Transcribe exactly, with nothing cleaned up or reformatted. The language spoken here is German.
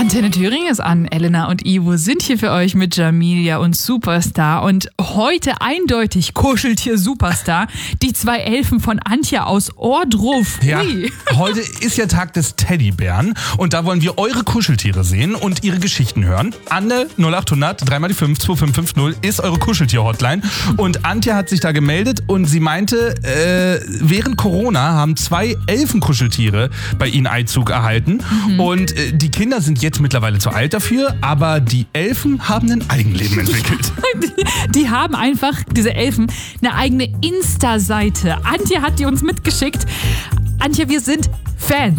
Antenne Thüringen ist an. Elena und Ivo sind hier für euch mit Jamilia und Superstar. Und heute eindeutig Kuscheltier Superstar. Die zwei Elfen von Antje aus Ohrdruf. Ja, Ui. heute ist ja Tag des Teddybären und da wollen wir eure Kuscheltiere sehen und ihre Geschichten hören. Anne null acht hundert drei mal die fünf zwei fünf fünf null ist eure Kuscheltier-Hotline und Antje hat sich da gemeldet und sie meinte, äh, während Corona haben zwei Elfenkuscheltiere bei ihnen Einzug erhalten mhm. und äh, die Kinder sind jetzt mittlerweile zu alt dafür, aber die Elfen haben ein Eigenleben entwickelt. Die, die haben einfach, diese Elfen, eine eigene Insta-Seite. Antje hat die uns mitgeschickt. Antje, wir sind Fans.